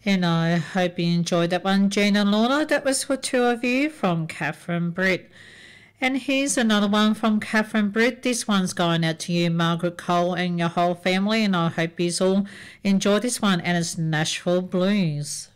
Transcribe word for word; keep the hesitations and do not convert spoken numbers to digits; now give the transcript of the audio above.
And I hope you enjoyed that one, Jean and Lorna. That was for two of you from Catherine Britt. And here's another one from Catherine Britt. This one's going out to you, Margaret Cole, and your whole family. And I hope you all enjoy this one. And it's Nashville Blues.